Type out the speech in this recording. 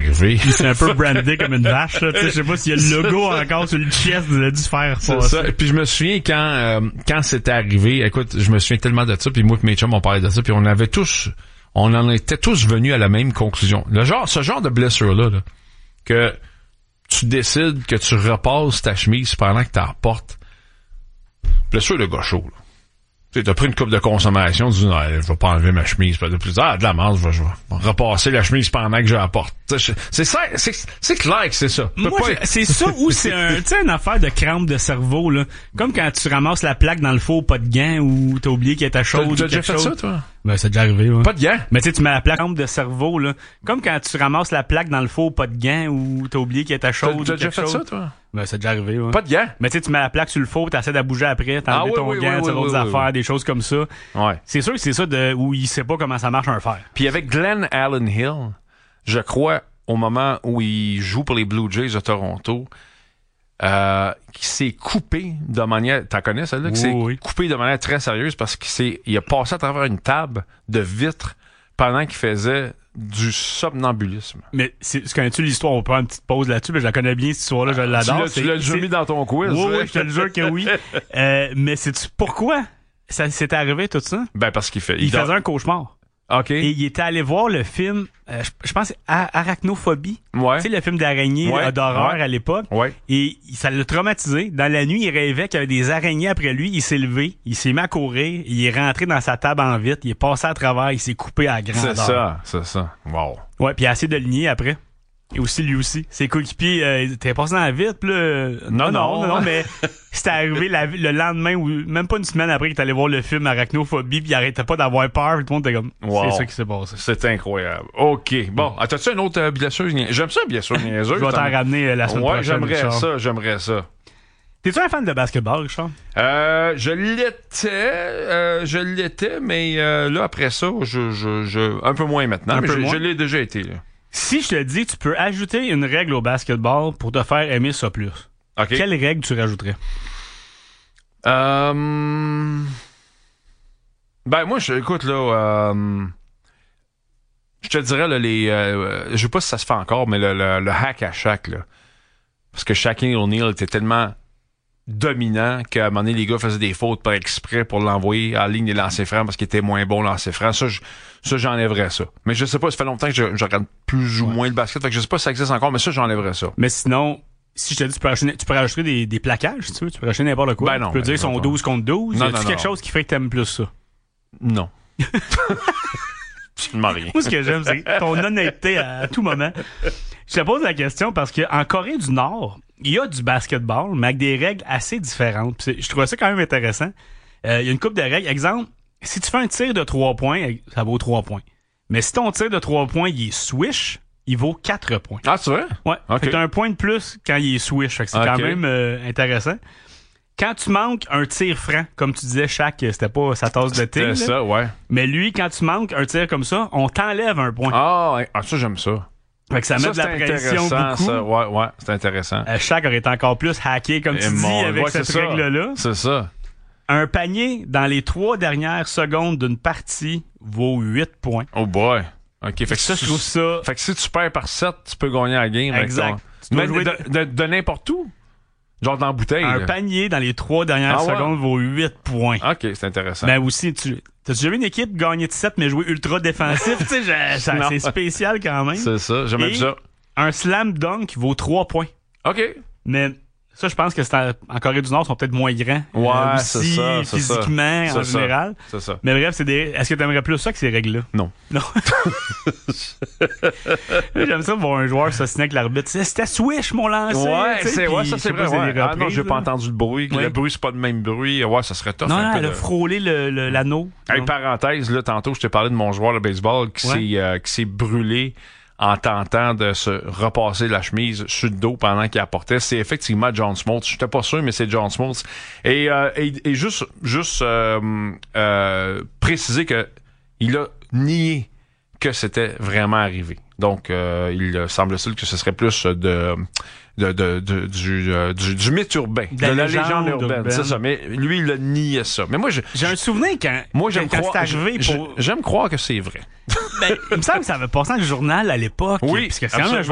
arrivé. Puis c'est un peu brandé comme une vache, là. Tu sais, je sais pas s'il y a le logo encore sur le chest, il a dû se faire C'est passer. ça. Puis je me souviens quand c'était arrivé, écoute, je me souviens tellement de ça, puis moi et mes chums on parlait de ça, puis on en était tous venus à la même conclusion. Ce genre de blessure-là, là, que tu décides que tu repasses ta chemise pendant que tu la portes. Blessure de gars chaud, là. Tu sais, t'as pris une coupe de consommation, tu dis, non, je vais pas enlever ma chemise, pas de plus tard, de la merde, je vais repasser la chemise pendant que je la porte. C'est ça, c'est clair que c'est ça. Moi, c'est ça ou c'est une affaire de crampe de cerveau, là. Comme quand tu ramasses la plaque dans le four, pas de gants, ou t'as oublié qu'elle était chaude. T'as déjà fait ça, toi? Ben, c'est déjà arrivé, ouais. Pas de gants? Mais tu sais, tu mets la plaque de cerveau, là. Comme quand tu ramasses la plaque dans le four, pas de gants, ou t'as oublié qu'elle était chaude. T'as déjà fait ça, toi? Ben, c'est déjà arrivé, ouais. Pas de gants? Mais tu sais, tu mets la plaque sur le four, t'essaies de bouger après, t'enlèves ton gant, tu d'autres affaires, des choses comme ça. Ouais. C'est sûr que c'est ça où il sait pas comment ça marche un fer. Puis avec Glenn Allen Hill, je crois, au moment où il joue pour les Blue Jays de Toronto, qui s'est coupé de manière, t'en connais celle-là, qui s'est coupé de manière très sérieuse parce qu'il a passé à travers une table de vitre pendant qu'il faisait du somnambulisme. Mais connais-tu l'histoire? On peut prendre une petite pause là-dessus, mais je la connais bien, cette histoire-là, je l'adore. Tu l'as déjà mis dans ton quiz. Oui, je te le jure que oui. Mais sais-tu pourquoi ça s'est arrivé tout ça? Ben, parce qu'il faisait un cauchemar. OK. Et il était allé voir le film, je pense, Arachnophobie. Ouais. Tu sais, le film d'araignée d'horreur à l'époque. Ouais. Et ça l'a traumatisé. Dans la nuit, il rêvait qu'il y avait des araignées après lui. Il s'est levé, il s'est mis à courir, il est rentré dans sa table en vitre, il est passé à travers, il s'est coupé à grandeur. C'est ça. Wow. Ouais, puis il a essayé de le nier après. Et aussi, lui aussi. Ses coéquipiers, t'es passé dans la vitre, pis là... Non, mais c'était arrivé le lendemain ou même pas une semaine après qu'il est allé voir le film Arachnophobie pis il arrêtait pas d'avoir peur pis tout le monde était comme... Wow. C'est ça qui s'est passé. C'est incroyable. OK. Bon, t'as-tu une autre blessure? J'aime ça, bien sûr, niaiseuse. Je vais t'en ramener la semaine prochaine. Ouais, j'aimerais ça. T'es-tu un fan de basketball, Richard? Je l'étais, mais là, après ça, un peu moins maintenant, mais je l'ai déjà été, là. Si je te dis, tu peux ajouter une règle au basketball pour te faire aimer ça plus. Okay. Quelle règle tu rajouterais? Ben, moi, écoute, là, je te dirais, là, je sais pas si ça se fait encore, mais le hack à Shaq, là. Parce que Shaquille O'Neal était tellement dominant qu'à un moment donné, les gars faisaient des fautes par exprès pour l'envoyer en ligne des lancers francs parce qu'il était moins bon lancers francs. Ça, j'enlèverais ça. Mais je sais pas, ça fait longtemps que je regarde plus ou moins le basket, fait que je sais pas si ça existe encore, mais ça, j'enlèverais ça. Mais sinon, si je te dis, tu peux rajouter des plaquages, si tu veux, tu peux rajouter n'importe quoi. Ben non, tu peux dire qu'ils sont 12 contre 12. Non, y a quelque chose qui fait que t'aimes plus ça? Non. Absolument rien. Moi, ce que j'aime, c'est ton honnêteté à tout moment. Je te pose la question parce qu'en Corée du Nord, il y a du basketball, mais avec des règles assez différentes. Je trouvais ça quand même intéressant. Il y a une couple de règles. Exemple, si tu fais un tir de 3 points, ça vaut 3 points. Mais si ton tir de 3 points, il est swish, il vaut 4 points. Ah, c'est vrai? Ouais. Okay. Fait que t'as un point de plus quand il est swish. Fait que c'est quand même intéressant. Quand tu manques un tir franc, comme tu disais, c'était pas sa tasse de thé. C'est ça, ouais. Mais lui, quand tu manques un tir comme ça, on t'enlève un point. Ah, ça, j'aime ça. Fait que ça met de la pression beaucoup. Ça. Ouais, c'est intéressant. Shaq aurait été encore plus hacké, comme tu dis, avec cette règle-là. C'est ça. Un panier dans les 3 dernières secondes d'une partie vaut 8 points. Oh boy. OK, fait que ça, je trouve ça... Fait que si tu perds par 7, tu peux gagner la game. Exact. Tu dois jouer de n'importe où. Genre dans la bouteille. Un panier dans les 3 dernières secondes vaut 8 points. OK, c'est intéressant. Mais aussi, t'as-tu déjà vu une équipe gagner de 7 mais jouer ultra défensif? Tu sais, c'est spécial quand même. C'est ça, j'aime bien ça. Un slam dunk vaut 3 points. OK. Mais ça, je pense que en Corée du Nord, ils sont peut-être moins grands. Ouais, aussi, c'est ça. physiquement, en général. C'est ça. Mais bref, est-ce que tu aimerais plus ça que ces règles-là? Non. J'aime ça voir un joueur s'assiner avec l'arbitre. C'était swish, mon lancer. Ouais, ça, c'est vrai. Ouais. Non, j'ai pas là. Entendu le bruit. Ouais. Le bruit, c'est pas le même bruit. Ouais, ça serait tough. Non, elle a frôlé l'anneau. Hey, parenthèse, là, tantôt, je t'ai parlé de mon joueur de baseball qui s'est brûlé en tentant de se repasser la chemise sur le dos pendant qu'il la portait. C'est effectivement John Smoltz. J'étais pas sûr, mais c'est John Smoltz. Et juste préciser que il a nié que c'était vraiment arrivé. Donc, il semble-t-il que ce serait plus du mythe urbain, de la légende urbaine. C'est ça. Mais lui, il a nié ça. Mais moi, j'ai un souvenir quand c'est arrivé j'aime croire que c'est vrai. Ben, il me semble que ça avait passé dans le journal à l'époque. Oui, parce que c'est quand même